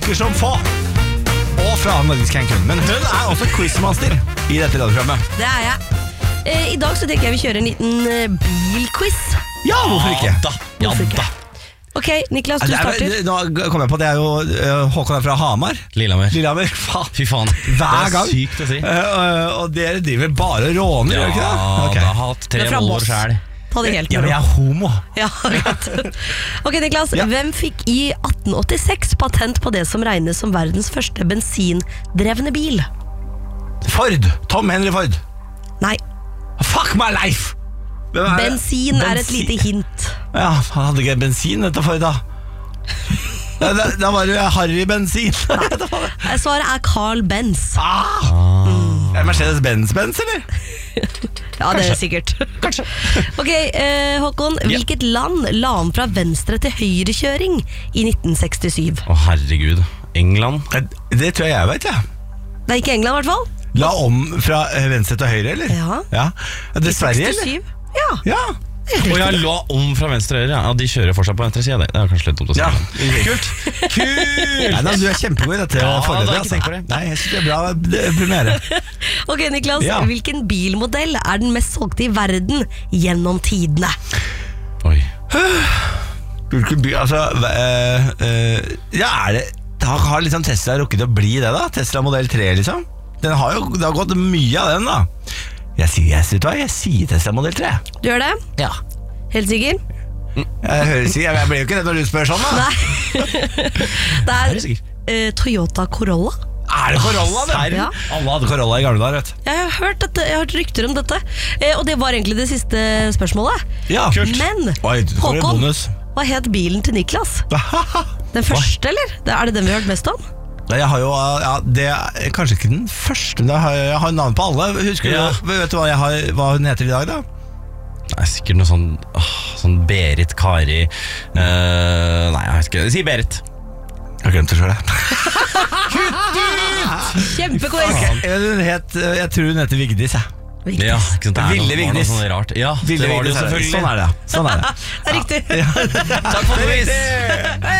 overrasker som få. Og fra Norges Cancun. Men hun også quizmaster i dette radioprogrammet. Det jeg. I dag så tenker jeg vi kjører en liten bilquiz. Ja, hvorfor ikke? Ja da. Ok, Niklas, du starter. Nå kom jeg på at det jo Håkon fra Hamar. Lillehammer. Faen. Fy faen. Hver gang. Det sykt å si. Og dere driver bare og råner, gjør ikke det? Okay. Da har hatt 3 mål selv. Ta det helt ja, men jeg homo. Ja, rett. Ok, Niklas, hvem fikk i 1886 patent på det som regnes som verdens første bensindrevne bil? Ford. Tom Henry Ford. Nei. Fuck my life. Bensin et lite hint. Ja, han hadde ikke bensin dette Ford da. Da var det Harry bensin. Svaret Carl Benz. Mercedes-Benz, eller? Ja, det sikkert. Kanskje. Ok, Håkon, hvilket land la om fra venstre til høyrekjøring i 1967? Å herregud, England? Det tror jeg vet, ja. Det ikke England i hvert fall. La om fra venstre til høyre, eller? Ja. Det Sverige, eller? Ja. Og jeg la om fra venstre til høyre. Ja, de kjører fortsatt på venstre side. Det kanskje litt dumt å si. Kult. Nei, du kjempegod i dette forledet. Nei, jeg synes det bra premiere. Ok, Niklas, hvilken bilmodell den mest solgte i verden gjennom tidene? Oi. Hvilken bil, altså det har liksom Tesla rukket å bli det da? Tesla Model 3 liksom. Det har gått mye av den da. Jeg sier Tesla Model 3. Du gjør det? Ja. Helt sikker? Jeg blir jo ikke redd når du spør sånn da. Nei. Det Toyota Corolla. Det Corolla det? Ja. Alle hadde Corolla i gamle dager, vet du. Jeg har hørt rykter om dette. Og det var egentlig det siste spørsmålet. Ja, kult. Men Håkon, hva het bilen til Niklas? Den første, eller? Det den vi har hørt mest om? Jeg har jo, det kanskje ikke den første, men jeg har navn på alle. Husker du, vet du hva hun heter i dag da? Nei, sikkert noe sånn Berit, Kari. Nei, jeg vet ikke. Si Berit. Jeg har glemt det selv. Kjempequiz. Jeg tror hun heter Vigdis, jeg. Ja, ikke sant, Ville Vigdis. Sånn rart. Ja, det var det jo selvfølgelig. Sånn er det. Det riktig. Takk for quiz.